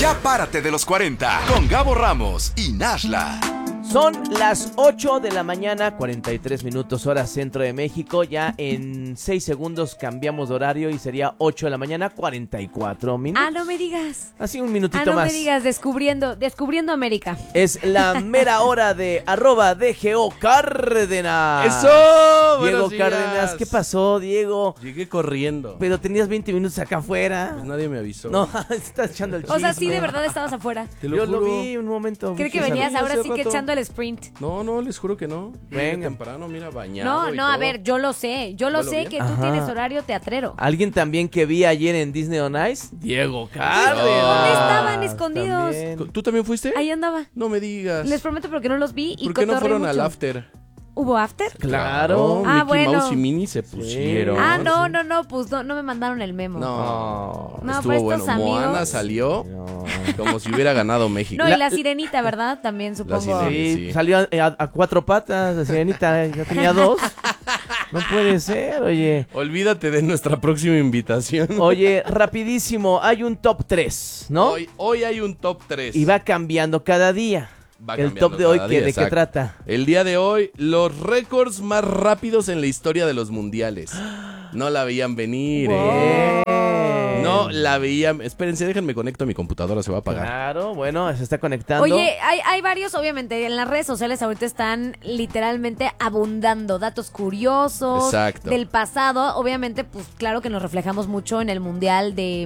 Ya párate de los 40 con Gabo Ramos y Nashla. Son las 8 de la mañana, 43 minutos hora centro de México. Ya en 6 segundos cambiamos de horario y sería 8 de la mañana, 44 minutos. Ah, no me digas. Así un minutito no más. me digas, descubriendo América. Es la mera hora de @DGO Cárdenas. ¡Eso! Diego Buenos días. Cárdenas, ¿qué pasó, Diego? Llegué corriendo. Pero tenías 20 minutos acá afuera. Pues nadie me avisó. No, estás echando el chisme. O sea, sí, de verdad estabas afuera. Te Yo lo juro. vi un momento. Creo que Sí, venías sabía. ahora hace sí que rato. echando el sprint. No, les juro que no. Venga. Llegué temprano, mira, bañado. No, y no, a todo. ver, yo lo sé. Yo lo ¿Huelo sé bien? que tú Ajá. tienes horario teatrero. Alguien también que vi ayer en Disney on Ice, Diego Cárdenas. ¿Dónde estaban escondidos? También. ¿Tú también fuiste? Ahí andaba. No me digas. Les prometo porque no los vi y ¿Por qué no cotorreé fueron al mucho. after? ¿Hubo after? Claro. Ah, Mickey bueno. Mouse y Minnie se pusieron. Ah, no, pues no me mandaron el memo. No, No, estuvo pero bueno. estos amigos- Moana salió No. como si hubiera ganado México. No, y la sirenita, ¿verdad? También supongo. sirenita. Sí, Sí. salió a 4 patas, la sirenita ya tenía 2. No puede ser, oye. Olvídate de nuestra próxima invitación. Oye, rapidísimo, hay un top 3, ¿no? Hoy hay un top 3. Y va cambiando cada día. Va El cambiando top de hoy, cada ¿de día, qué exacto. trata? El día de hoy, los récords más rápidos en la historia de los mundiales. No la veían venir, ¿eh? No la veían. Espérense, déjenme conecto a mi computadora, se va a apagar. Claro, bueno, se está conectando. Oye, hay varios, obviamente, en las redes sociales ahorita están literalmente abundando datos curiosos Exacto. del pasado. Obviamente, pues claro que nos reflejamos mucho en el Mundial de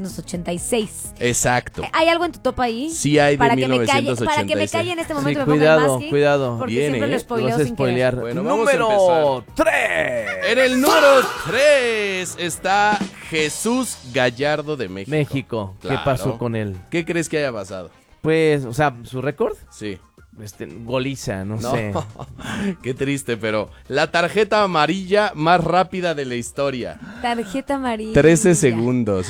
1986. Exacto. ¿Hay algo en tu top ahí? Sí hay de para que me calle, 1986. para que me calle en este momento Sí, y me ponga el cuidado, masking, cuidado. porque Viene, siempre lo ¿eh? Te spoileo vas a sin querer. spoilear. Bueno, vamos a Número 3. En el número 3 está Jesús Gallardo de México. México. ¿Qué Claro. pasó con él? ¿Qué crees que haya pasado? Pues, o sea, su récord, Sí. goliza, no No, sé. qué triste, pero la tarjeta amarilla más rápida de la historia. Tarjeta amarilla. 13 segundos.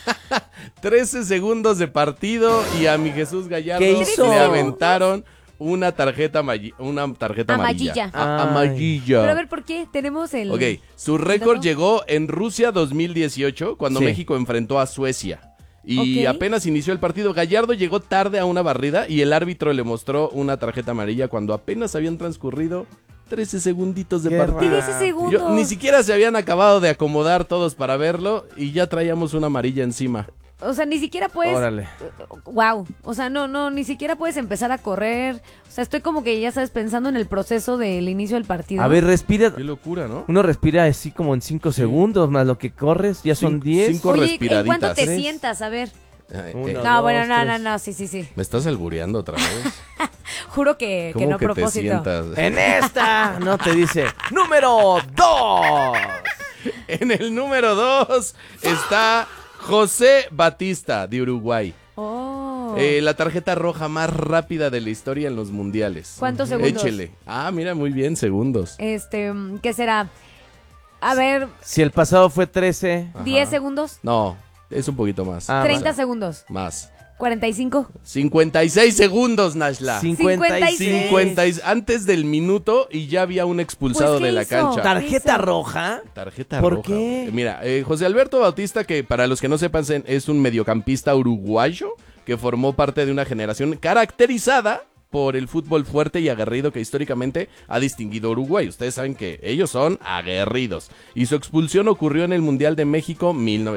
13 segundos de partido y a mi Jesús Gallardo ¿Qué hizo? le aventaron una tarjeta amarilla. Amarilla. Ay. Amarilla. Pero a ver, ¿por qué? Tenemos el... Ok, su récord ¿Dato? llegó en Rusia 2018 cuando Sí. México enfrentó a Suecia. Y Ok. apenas inició el partido, Gallardo llegó tarde a una barrida y el árbitro le mostró una tarjeta amarilla cuando apenas habían transcurrido 13 segunditos de Qué partido. raro. 13 segundos. Ni siquiera se habían acabado de acomodar todos para verlo y ya traíamos una amarilla encima. O sea, ni siquiera puedes... Órale. Wow. O sea, no, ni siquiera puedes empezar a correr. O sea, estoy como que, ya sabes, pensando en el proceso del inicio del partido. A ver, respira. Qué locura, ¿no? Uno respira así como en 5 segundos, más lo que corres, ya son 10. cinco Oye, ¿en respiraditas. cuánto te Tres. sientas? A ver. Eh, Uno. No, bueno, dos, tres. no, sí. Me estás albureando otra vez. Juro que ¿Cómo no a que te propósito. sientas? En esta, no te dice. Número 2. En el número 2 está José Batista de Uruguay. Oh. La tarjeta roja más rápida de la historia en los mundiales. ¿Cuántos segundos? Échele. Ah, mira, muy bien, segundos. ¿Qué será? A ver, Si el pasado fue 13. Ajá. 10 segundos, No, es un poquito más. Ah, 30 segundos, Más. 45. 56 segundos, Nashla. 56. 50 antes del minuto y ya había un expulsado Pues, ¿qué de la hizo? cancha. ¿Tarjeta Eso. roja? Tarjeta ¿Por roja. qué? Mira, José Alberto Bautista, que para los que no sepan es un mediocampista uruguayo que formó parte de una generación caracterizada por el fútbol fuerte y aguerrido que históricamente ha distinguido a Uruguay. Ustedes saben que ellos son aguerridos. Y su expulsión ocurrió en el Mundial de México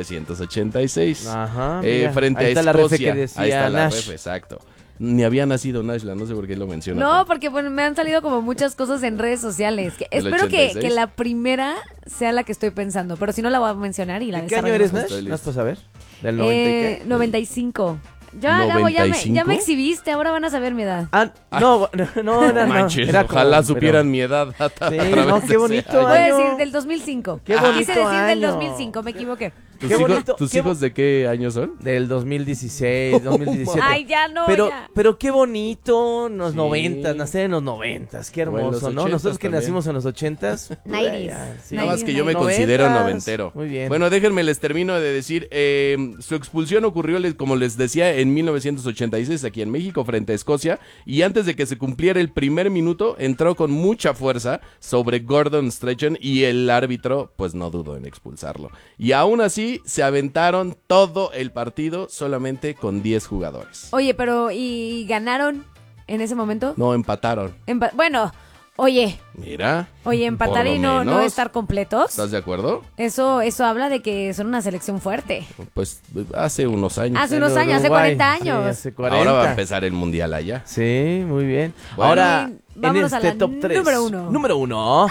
1986. Ajá. Mira, Frente ahí a está la refe Escocia. que decía Ahí está la Nash. ref, exacto. Ni había nacido Nashla, no sé por qué lo menciona. No, porque bueno, me han salido como muchas cosas en redes sociales. ¿Del Espero que 86? la primera sea la que estoy pensando, pero si no la voy a mencionar y la ¿De qué año eres, desarrollamos. Nash? Estoy ¿No has listo. para saber? ¿Del 90 y qué? 95. Ya, Gabo, ya ¿95? me exhibiste, ahora van a saber mi edad. Ah, no, no, No manches, era como- ojalá pero- supieran mi edad. Sí, no, qué bonito Voy a año. decir del 2005. Qué bonito Quise decir del año. 2005, me equivoqué. Qué bonito, ¿Tus qué hijos de qué año son? Del 2016, 2017. Ay, ya no, pero, ya. pero qué bonito en los Sí. 90, nacer en los 90, qué O en hermoso, los ¿no? 80s Nosotros que también. nacimos en los 80s. 90s. Sí. Nada más que yo me 90s. considero noventero. Muy bien. Bueno, déjenme les termino de decir, su expulsión ocurrió, como les decía, en 1986 aquí en México frente a Escocia, y antes de que se cumpliera el primer minuto, entró con mucha fuerza sobre Gordon Strachan y el árbitro pues no dudó en expulsarlo. Y aún así y se aventaron todo el partido solamente con 10 jugadores. Oye, pero ¿y ganaron en ese momento? No, empataron. Bueno, oye, Mira. empatar por lo y no menos. estar completos. ¿Estás de acuerdo? Eso habla de que son una selección fuerte. Pues hace unos años. Hace unos En años, hace Uruguay, 40 sí, años. hace 40. Ahora va a empezar el mundial allá. Sí, muy bien. Bueno. Ahora, Bien, en vámonos a este la top 3. número uno. Número 1.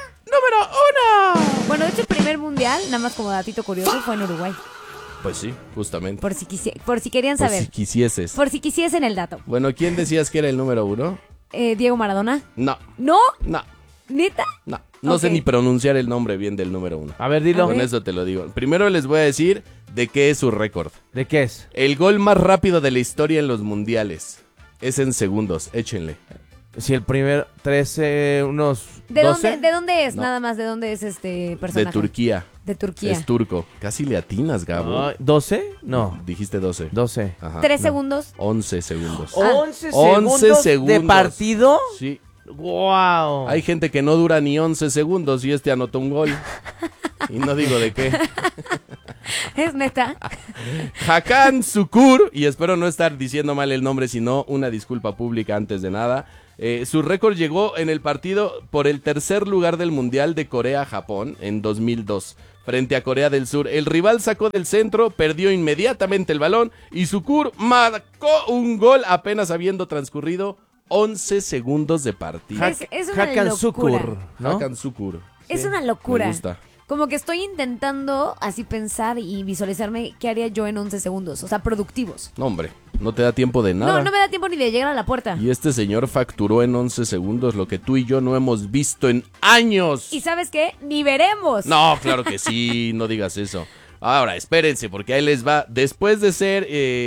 Bueno, de hecho, el primer mundial, nada más como datito curioso, fue en Uruguay. Pues sí, justamente. Por si querían Por saber. si quisieses. Por si quisiesen el dato. Bueno, ¿quién decías que era el número 1? Diego Maradona. No, ¿No? no, ¿Neta? no. No sé Ok. ni pronunciar el nombre bien del número 1. A ver, dilo. A Con ver. eso te lo digo. Primero les voy a decir de qué es su récord. ¿De qué es? El gol más rápido de la historia en los mundiales. Es en segundos, échenle. Si el primer 13, unos ¿De 12. dónde es? No. Nada más, ¿de dónde es este De personaje? Turquía. De Turquía. Es turco. Casi le atinas, Gabo. Ay, ¿12? No, Dijiste 12. 12. Ajá. 3 segundos. 11 segundos. 11 11 segundos de segundos. partido. Sí. Wow. Hay gente que no dura ni 11 segundos y este anotó un gol. Y no digo de qué. ¿Es neta? Hakan Şükür, y espero no estar diciendo mal el nombre, sino una disculpa pública antes de nada. Su récord llegó en el partido por el tercer lugar del Mundial de Corea-Japón en 2002. Frente a Corea del Sur, el rival sacó del centro, perdió inmediatamente el balón y Şükür marcó un gol apenas habiendo transcurrido 11 segundos de partido. Es una Hakan locura. Şükür, ¿no? Hakan Şükür. Es Sí, una locura. Me gusta. Como que estoy intentando así pensar y visualizarme qué haría yo en 11 segundos. O sea, productivos. No, hombre, no te da tiempo de nada. No me da tiempo ni de llegar a la puerta. Y este señor facturó en 11 segundos lo que tú y yo no hemos visto en años. ¿Y sabes qué? Ni veremos. No, claro que sí, no digas eso. Ahora, espérense, porque ahí les va. Después de ser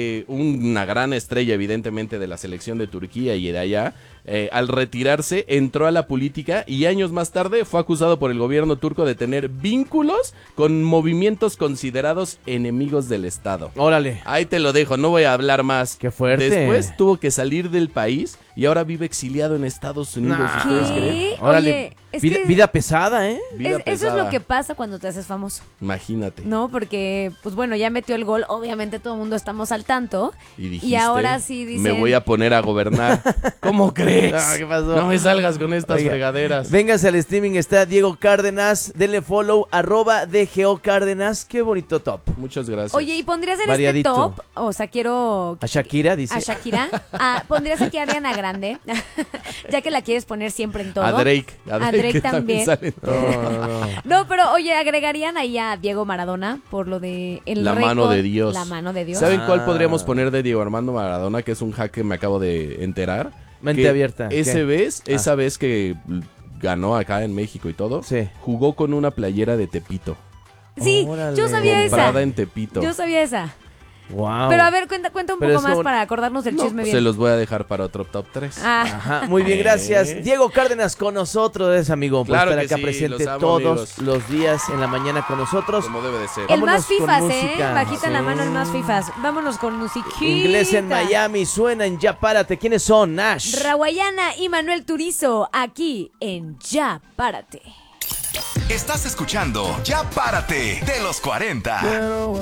una gran estrella, evidentemente, de la selección de Turquía y de allá, al retirarse, entró a la política y años más tarde fue acusado por el gobierno turco de tener vínculos con movimientos considerados enemigos del Estado. Órale. Ahí te lo dejo, no voy a hablar más. Qué fuerte. Después tuvo que salir del país y ahora vive exiliado en Estados Unidos. Nah. ¿Ustedes ¿Qué? creen? Órale. Oye, es vida, que vida pesada, ¿eh? Vida eso es pesada. lo que pasa cuando te haces famoso. Imagínate. No, porque, pues bueno, ya metió el gol. Obviamente todo el mundo estamos al tanto. Y dijiste, ahora sí dicen... me voy a poner a gobernar. ¿Cómo crees? Ah, ¿qué pasó? No me salgas con estas Oiga, fregaderas. Véngase al streaming, está Diego Cárdenas. Denle follow, @DGO Cárdenas. Qué bonito top. Muchas gracias. Oye, ¿y pondrías en Variadito. este top? O sea, quiero... A Shakira, dice. A Shakira. ¿Pondrías aquí a Ariana Grande? Ya que la quieres poner siempre en todo. A Drake. A Drake que también. sale en todo. No. No, pero oye, agregarían ahí a Diego Maradona por lo de el La récord, mano de Dios. La mano de Dios. ¿Saben cuál Ah. podríamos poner de Diego Armando Maradona? Que es un hack que me acabo de enterar. Mente Que abierta. ¿Qué? Esa vez que ganó acá en México y todo, Sí. jugó con una playera de Tepito. Sí, Órale. yo sabía esa. Comprada en Tepito. Yo sabía esa. Wow. Pero a ver, cuenta un Pero poco es más como- para acordarnos del No, chisme pues bien. se los voy a dejar para otro top 3. Ah, Ajá, muy bien, gracias. Diego Cárdenas con nosotros, amigo, por Claro estar que acá sí, presente los amo, todos amigos. los días en la mañana con nosotros. Como debe de ser. el vámonos más con fifas, música. Bajita la Sí. mano el más fifas. Vámonos con musiquita. Inglés en Miami, suena en Ya Párate. ¿Quiénes son? Nash. Rawayana y Manuel Turizo, aquí en Ya Párate. Estás escuchando Ya Párate de los 40.